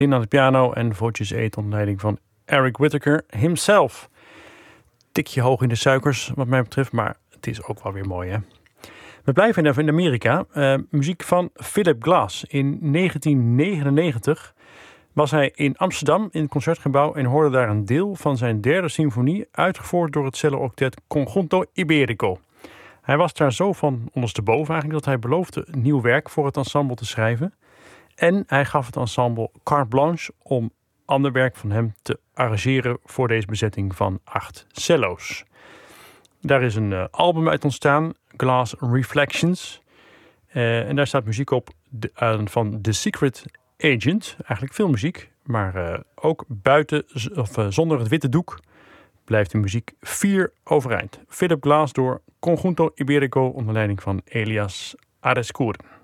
In aan de piano en Voces 8 onder leiding van Eric Whitacre himself. Tikje hoog in de suikers wat mij betreft, maar het is ook wel weer mooi, hè. We blijven even in Amerika. Muziek van Philip Glass. In 1999 was hij in Amsterdam in het Concertgebouw en hoorde daar een deel van zijn derde symfonie uitgevoerd door het cello-octet Conjunto Ibérico. Hij was daar zo van ondersteboven eigenlijk dat hij beloofde nieuw werk voor het ensemble te schrijven. En hij gaf het ensemble carte blanche om ander werk van hem te arrangeren voor deze bezetting van 8 cello's. Daar is een album uit ontstaan, Glass Reflections. En daar staat muziek op van The Secret Agent. Eigenlijk veel muziek, maar ook buiten of zonder het witte doek blijft de muziek 4 overeind. Philip Glass door Conjunto Ibérico onder leiding van Elias Arescuren.